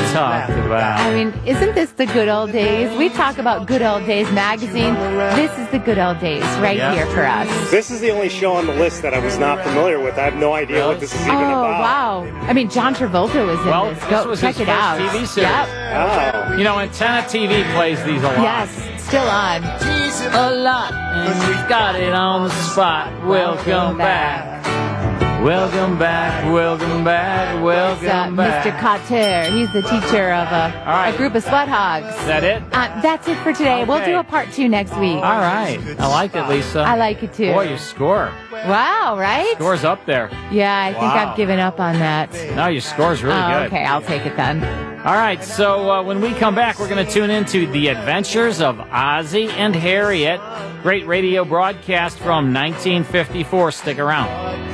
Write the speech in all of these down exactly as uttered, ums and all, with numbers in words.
talked about. I mean, isn't this the good old days? We talk about Good Old Days magazine. This is the good old days right Yeah. here for us. This is the only show on the list that I was not familiar with. I have no idea what this is even Oh, about. wow. I mean, John Travolta was in Well, this. this Go was check his it first out. T V series. Yep. Oh. You know, Antenna T V plays these a lot. Yes, still on. A lot, and we've got it on the spot. Welcome back. Welcome back, welcome back, It's, uh, welcome back. Mister Cotter. He's the teacher of a, All right. a group of slut hogs. Is that it? Uh, that's it for today. We'll Okay. do a part two next week. All right. I like it, Lisa. I like it too. Boy, your score. Wow, right? Score's up there. Yeah, I think Wow. I've given up on that. No, your score's really oh, good. okay, I'll take it then. All right, so uh, when we come back, we're going to tune into The Adventures of Ozzie and Harriet. Great radio broadcast from nineteen fifty-four. Stick around.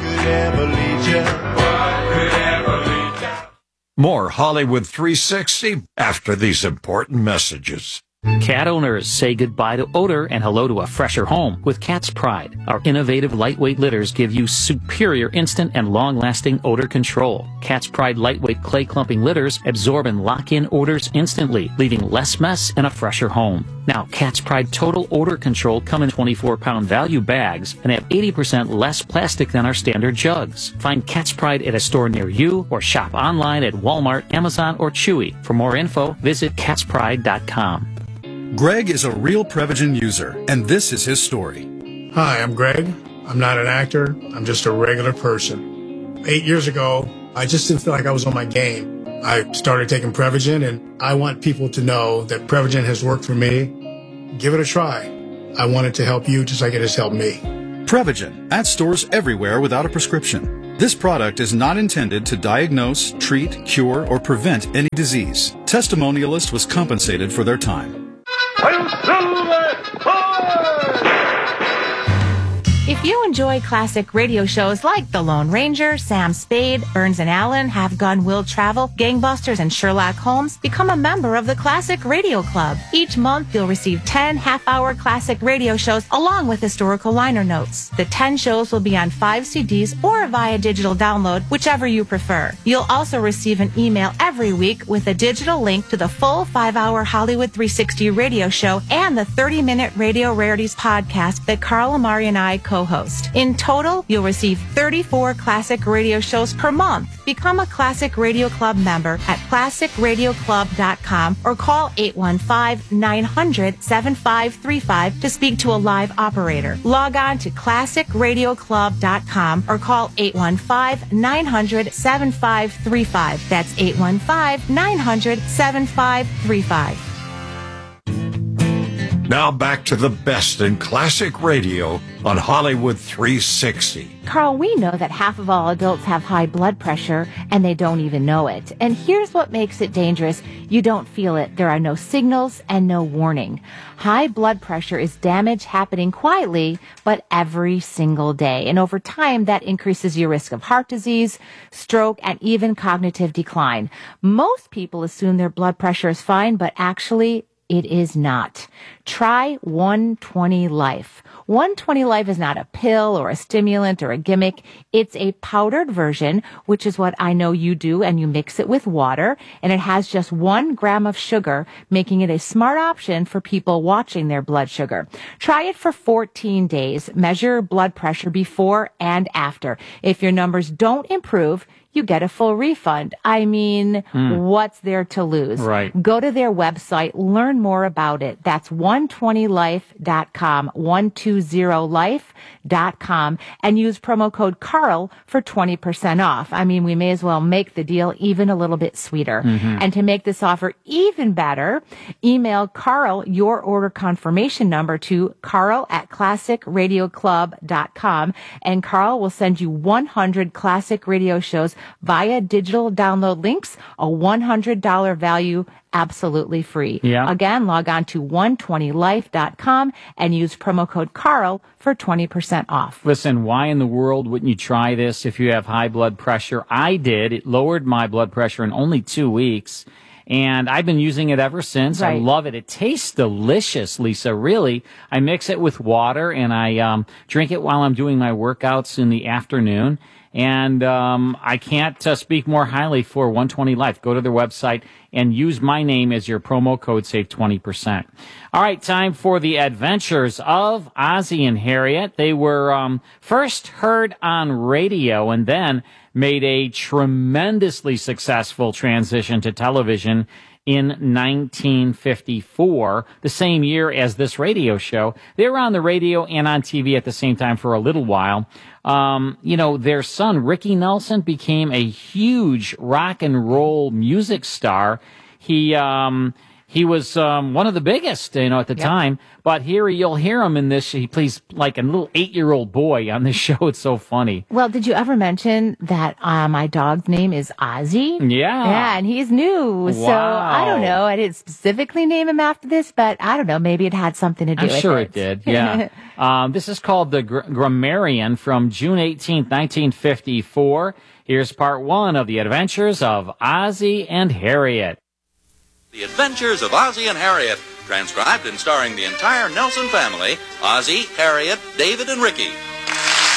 More Hollywood three sixty after these important messages. Cat owners say goodbye to odor and hello to a fresher home with Cat's Pride. Our innovative lightweight litters give you superior instant and long-lasting odor control. Cat's Pride lightweight clay clumping litters absorb and lock in odors instantly, leaving less mess and a fresher home. Now, Cat's Pride Total Odor Control come in twenty-four pound value bags and have eighty percent less plastic than our standard jugs. Find Cat's Pride at a store near you or shop online at Walmart, Amazon, or Chewy. For more info, visit cats pride dot com. Greg is a real Prevagen user, and this is his story. Hi, I'm Greg. I'm not an actor. I'm just a regular person. Eight years ago, I just didn't feel like I was on my game. I started taking Prevagen, and I want people to know that Prevagen has worked for me. Give it a try. I want it to help you just like it has helped me. Prevagen, at stores everywhere without a prescription. This product is not intended to diagnose, treat, cure, or prevent any disease. Testimonialist was compensated for their time. If you enjoy classic radio shows like The Lone Ranger, Sam Spade, Burns and Allen, Have Gun Will Travel, Gangbusters, and Sherlock Holmes, become a member of the Classic Radio Club. Each month, you'll receive ten half-hour classic radio shows along with historical liner notes. The ten shows will be on five C Ds or via digital download, whichever you prefer. You'll also receive an email every week with a digital link to the full five-hour Hollywood three sixty radio show and the thirty-minute Radio Rarities podcast that Carl Amari and I co co-host. In total, you'll receive thirty-four classic radio shows per month. Become a Classic Radio Club member at classic radio club dot com or call eight one five, nine hundred, seven five three five to speak to a live operator. Log on to classic radio club dot com or call eight one five, nine hundred, seven five three five. That's eight one five, nine hundred, seven five three five. Now back to the best in classic radio on Hollywood three sixty. Carl, we know that half of all adults have high blood pressure and they don't even know it. And here's what makes it dangerous. You don't feel it. There are no signals and no warning. High blood pressure is damage happening quietly, but every single day. And over time, that increases your risk of heart disease, stroke, and even cognitive decline. Most people assume their blood pressure is fine, but actually, it is not. Try one twenty Life. one twenty Life is not a pill or a stimulant or a gimmick. It's a powdered version, which is what I know you do, and you mix it with water, and it has just one gram of sugar, making it a smart option for people watching their blood sugar. Try it for fourteen days. Measure blood pressure before and after. If your numbers don't improve, you get a full refund. I mean, mm. what's there to lose? Right. Go to their website, learn more about it. That's one twenty life dot com, one twenty life dot com, and use promo code Carl for twenty percent off. I mean, we may as well make the deal even a little bit sweeter. Mm-hmm. And to make this offer even better, email Carl your order confirmation number to Carl at classic radio club dot com, and Carl will send you one hundred classic radio shows via digital download links, a one hundred dollars value, absolutely free. Yeah. Again, log on to one twenty life dot com and use promo code Carl for twenty percent off. Listen, why in the world wouldn't you try this if you have high blood pressure? I did. It lowered my blood pressure in only two weeks. And I've been using it ever since. Right. I love it. It tastes delicious, Lisa, really. I mix it with water, and I um, drink it while I'm doing my workouts in the afternoon. And um, I can't uh, speak more highly for one twenty Life. Go to their website and use my name as your promo code, save twenty percent. All right, time for the adventures of Ozzie and Harriet. They were um, first heard on radio and then made a tremendously successful transition to television in nineteen fifty-four, the same year as this radio show. They were on the radio and on T V at the same time for a little while. Um, you know, their son, Ricky Nelson, became a huge rock and roll music star. He, um, he was, um, one of the biggest, you know, at the Yep. time. But here you'll hear him in this. He plays like a little eight-year-old boy on this show. It's so funny. Well, did you ever mention that uh, my dog's name is Ozzie? Yeah. Yeah, and he's new. So I don't know. I didn't specifically name him after this, but I don't know. Maybe it had something to do I'm with sure it. it did, yeah. um, this is called The Gr- Grammarian from June eighteenth, nineteen fifty-four. Here's part one of The Adventures of Ozzie and Harriet. The Adventures of Ozzie and Harriet, transcribed and starring the entire Nelson family, Ozzie, Harriet, David, and Ricky.